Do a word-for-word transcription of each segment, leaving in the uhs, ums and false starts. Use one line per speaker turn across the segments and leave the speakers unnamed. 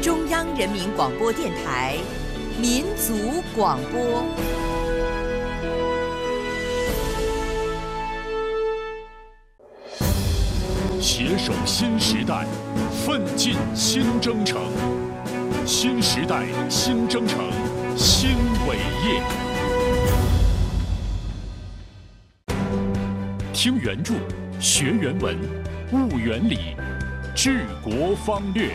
中央人民广播电台民族广播。
携手新时代，奋进新征程。新时代新征程新伟业。听原著，学原文，悟原理，治国方略。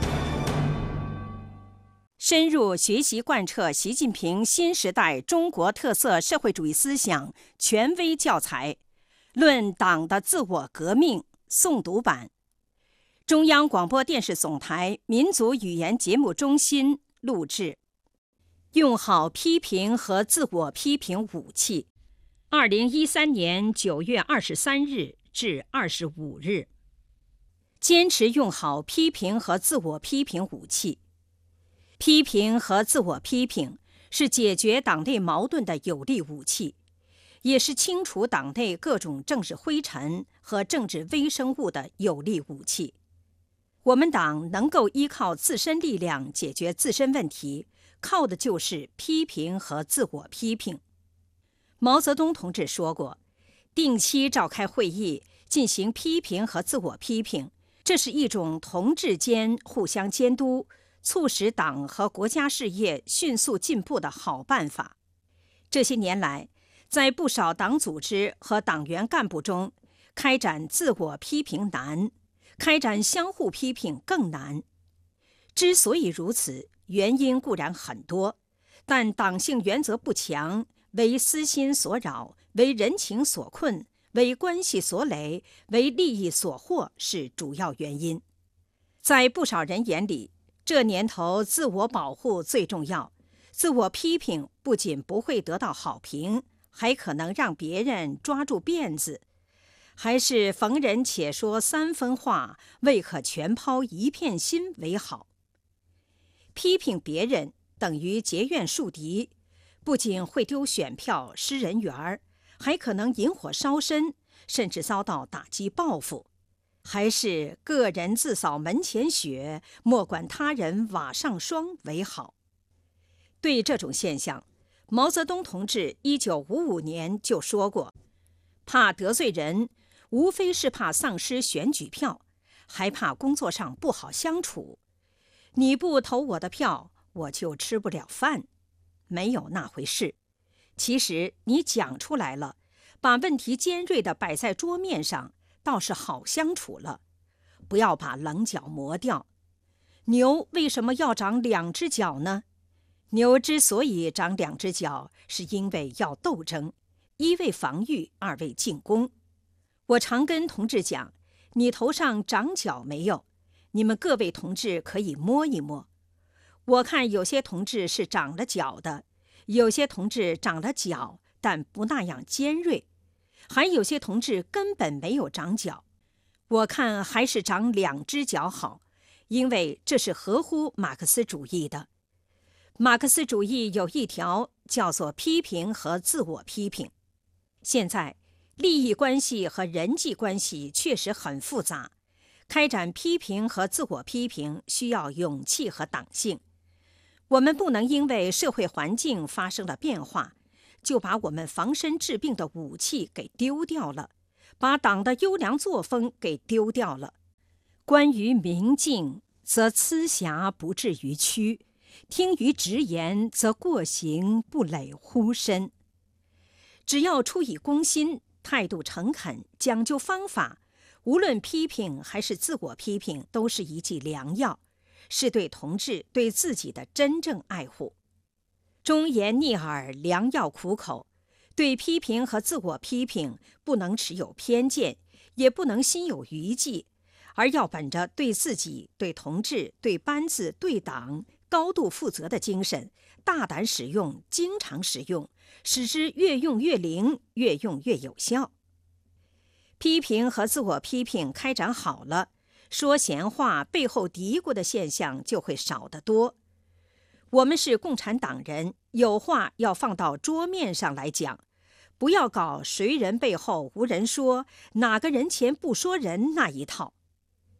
深入学习贯彻习近平新时代中国特色社会主义思想权威教材《论党的自我革命》诵读版，中央广播电视总台民族语言节目中心录制。用好批评和自我批评武器。二零一三年九月二十三日至二十五日。坚持用好批评和自我批评武器。批评和自我批评是解决党内矛盾的有力武器，也是清除党内各种政治灰尘和政治微生物的有力武器。我们党能够依靠自身力量解决自身问题，靠的就是批评和自我批评。毛泽东同志说过，定期召开会议进行批评和自我批评，这是一种同志间互相监督，促使党和国家事业迅速进步的好办法。这些年来，在不少党组织和党员干部中，开展自我批评难，开展相互批评更难。之所以如此，原因固然很多，但党性原则不强，为私心所扰，为人情所困，为关系所累，为利益所惑是主要原因。在不少人眼里，这年头自我保护最重要，自我批评不仅不会得到好评，还可能让别人抓住辫子，还是逢人且说三分话，未可全抛一片心为好。批评别人等于结怨树敌，不仅会丢选票失人缘，还可能引火烧身，甚至遭到打击报复。还是个人自扫门前雪，莫管他人瓦上霜为好。对这种现象，毛泽东同志一九五五年就说过，怕得罪人，无非是怕丧失选举票，还怕工作上不好相处。你不投我的票，我就吃不了饭。没有那回事。其实你讲出来了，把问题尖锐地摆在桌面上，倒是好相处了。不要把棱角磨掉。牛为什么要长两只角呢？牛之所以长两只角，是因为要斗争，一为防御，二为进攻。我常跟同志讲，你头上长角没有？你们各位同志可以摸一摸。我看有些同志是长了角的，有些同志长了角，但不那样尖锐，还有些同志根本没有长角。我看还是长两只角好，因为这是合乎马克思主义的。马克思主义有一条叫做批评和自我批评。现在利益关系和人际关系确实很复杂，开展批评和自我批评需要勇气和党性。我们不能因为社会环境发生了变化，就把我们防身治病的武器给丢掉了，把党的优良作风给丢掉了。关于明镜，则疵瑕不至于屈；听于直言，则过行不累乎身。只要出以公心，态度诚恳，讲究方法，无论批评还是自我批评，都是一剂良药，是对同志对自己的真正爱护。忠言逆耳，良药苦口。对批评和自我批评，不能持有偏见，也不能心有余悸，而要本着对自己、对同志、对班子、对党高度负责的精神，大胆使用，经常使用，使之越用越灵，越用越有效。批评和自我批评开展好了，说闲话背后嘀咕的现象就会少得多。我们是共产党人，有话要放到桌面上来讲，不要搞谁人背后无人说，哪个人前不说人那一套。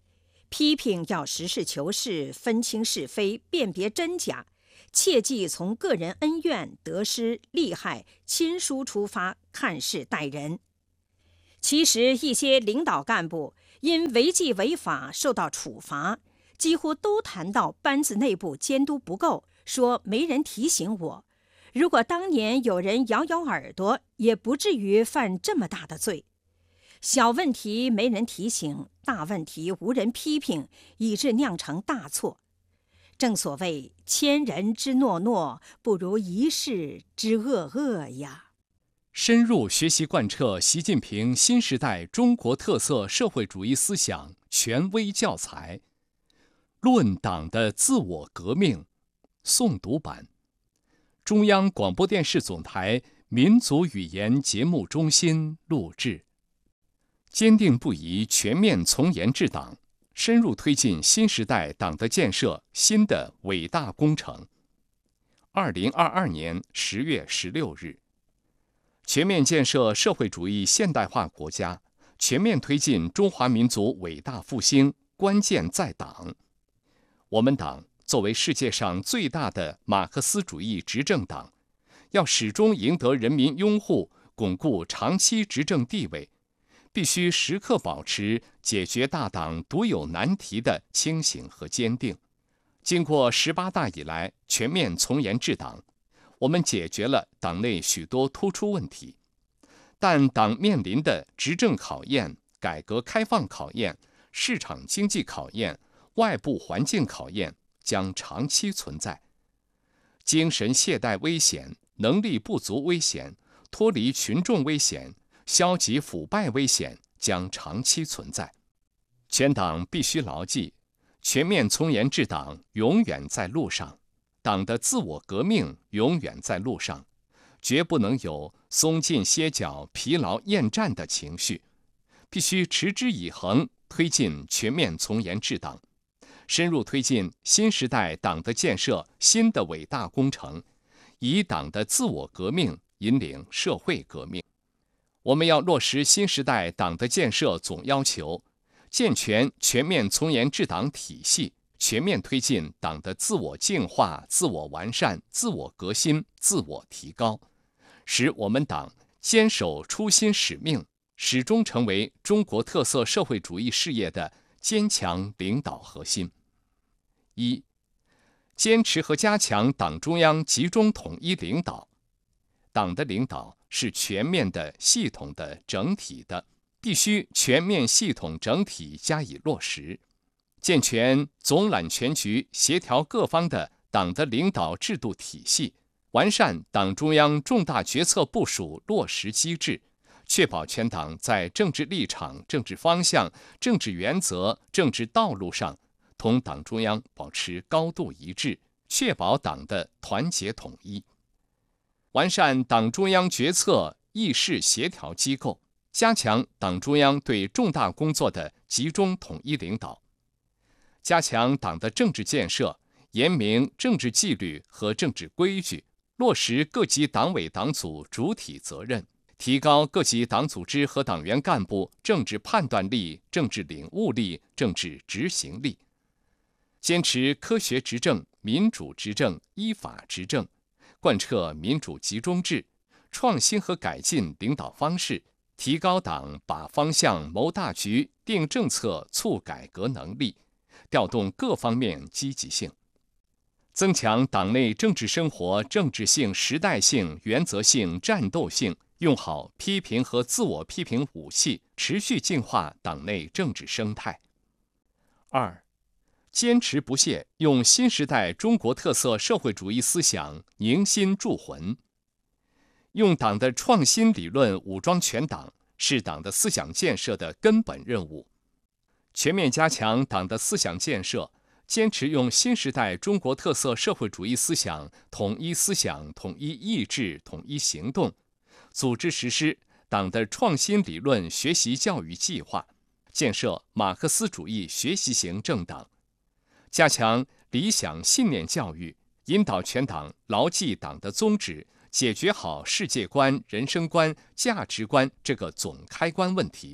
批评要实事求是，分清是非，辨别真假，切忌从个人恩怨、得失、利害、亲疏出发看事待人。其实一些领导干部因违纪违法受到处罚，几乎都谈到班子内部监督不够，说没人提醒我。如果当年有人咬咬耳朵，也不至于犯这么大的罪。小问题没人提醒，大问题无人批评，以致酿成大错。正所谓千人之诺诺，不如一世之恶恶呀。
深入学习贯彻习近平新时代中国特色社会主义思想权威教材《论党的自我革命》诵读版，中央广播电视总台民族语言节目中心录制。坚定不移全面从严治党，深入推进新时代党的建设新的伟大工程。二零二二年十月十六日，全面建设社会主义现代化国家，全面推进中华民族伟大复兴，关键在党。我们党作为世界上最大的马克思主义执政党，要始终赢得人民拥护，巩固长期执政地位，必须时刻保持解决大党独有难题的清醒和坚定。经过十八大以来全面从严治党，我们解决了党内许多突出问题，但党面临的执政考验、改革开放考验、市场经济考验、外部环境考验将长期存在。精神懈怠危险、能力不足危险、脱离群众危险、消极腐败危险将长期存在。全党必须牢记，全面从严治党永远在路上，党的自我革命永远在路上，绝不能有松劲歇脚、疲劳厌战的情绪，必须持之以恒推进全面从严治党，深入推进新时代党的建设新的伟大工程，以党的自我革命引领社会革命。我们要落实新时代党的建设总要求，健全全面从严治党体系，全面推进党的自我净化、自我完善、自我革新、自我提高，使我们党坚守初心使命，始终成为中国特色社会主义事业的坚强领导核心。一、坚持和加强党中央集中统一领导。党的领导是全面的、系统的、整体的，必须全面、系统、整体加以落实。健全总揽全局、协调各方的党的领导制度体系，完善党中央重大决策部署落实机制，确保全党在政治立场、政治方向、政治原则、政治道路上同党中央保持高度一致，确保党的团结统一。完善党中央决策议事协调机构，加强党中央对重大工作的集中统一领导，加强党的政治建设，严明政治纪律和政治规矩，落实各级党委党组主体责任，提高各级党组织和党员干部政治判断力、政治领悟力、政治执行力。坚持科学执政、民主执政、依法执政，贯彻民主集中制，创新和改进领导方式，提高党把方向、谋大局、定政策、促改革能力，调动各方面积极性，增强党内政治生活政治性、时代性、原则性、战斗性，用好批评和自我批评武器，持续净化党内政治生态。二、坚持不懈用新时代中国特色社会主义思想凝心铸魂。用党的创新理论武装全党，是党的思想建设的根本任务。全面加强党的思想建设，坚持用新时代中国特色社会主义思想统一思想、统一意志、统一行动，组织实施党的创新理论学习教育计划，建设马克思主义学习型政党，加强理想信念教育，引导全党牢记党的宗旨，解决好世界观、人生观、价值观这个总开关问题，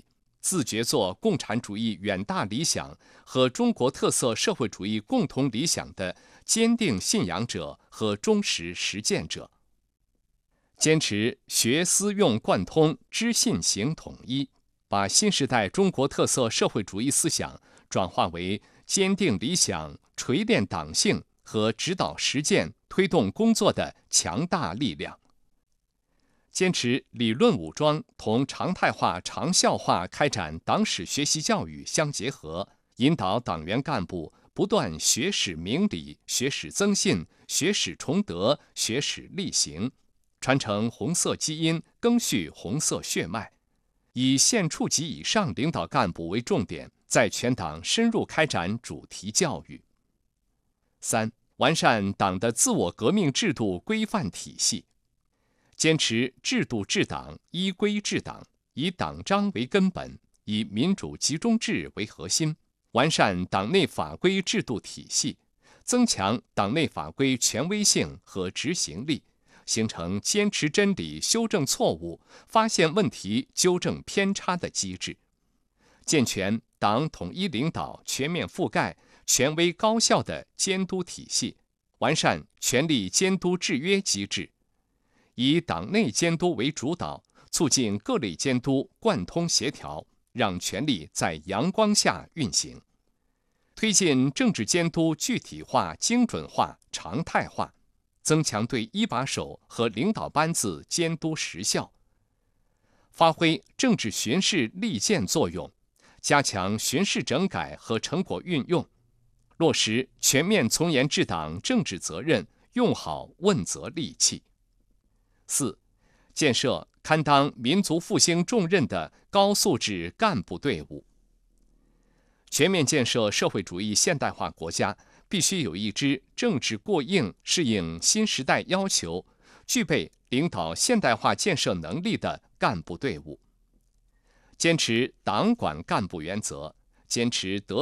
自觉做共产主义远大理想和中国特色社会主义共同理想的坚定信仰者和忠实实践者。坚持学思用贯通、知信行统一，把新时代中国特色社会主义思想转化为坚定理想、锤炼党性和指导实践、推动工作的强大力量。坚持理论武装同常态化、长效化开展党史学习教育相结合，引导党员干部不断学史明理、学史增信、学史崇德、学史力行，传承红色基因，赓续红色血脉，以县处级以上领导干部为重点，在全党深入开展主题教育。三、完善党的自我革命制度规范体系，坚持制度治党、依规治党，以党章为根本，以民主集中制为核心，完善党内法规制度体系，增强党内法规权威性和执行力，形成坚持真理、修正错误、发现问题、纠正偏差的机制，健全党统一领导、全面覆盖、权威高效的监督体系，完善权力监督制约机制，以党内监督为主导，促进各类监督贯通协调，让权力在阳光下运行，推进政治监督具体化、精准化、常态化，增强对一把手和领导班子监督实效，发挥政治巡视利剑作用，加强巡视整改和成果运用，落实全面从严治党政治责任，用好问责利器。四、建设堪当民族复兴重任的高素质干部队伍。全面建设社会主义现代化国家，必须有一支政治过硬、适应新时代要求、具备领导现代化建设能力的干部队伍。坚持党管干部原则，坚持德